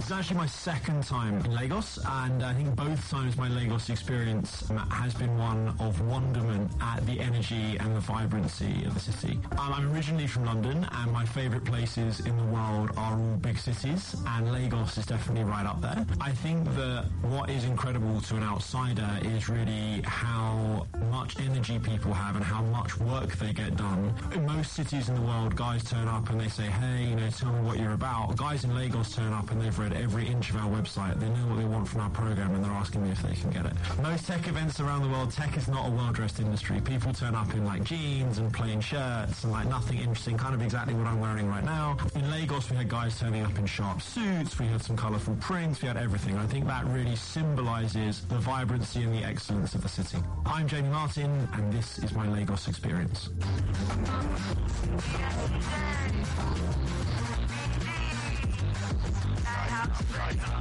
is actually my second time in Lagos, and I think both times my Lagos experience has been one of wonderment at the energy and the vibrancy of the city. I'm originally from London, and my favourite places in the world are all big cities, and Lagos is definitely right up there. I think that what is incredible to an outsider is really how much energy people have and how much work they get done. In most cities in the world, guys turn up and they say, hey, tell me what you're about. Guys in Lagos turn up and they've read every inch of our website. They know what they want from our program and they're asking me if they can get it. Most tech events around the world, tech is not a well-dressed industry. People turn up in jeans and plain shirts and nothing interesting, kind of exactly what I'm wearing right now. In Lagos, we had guys turning up in sharp suits. We had some colourful prints. We had everything. I think that really symbolises the vibrancy and the excellence of the city. I'm Jamie Martin, and this is my Lagos experience. Right now.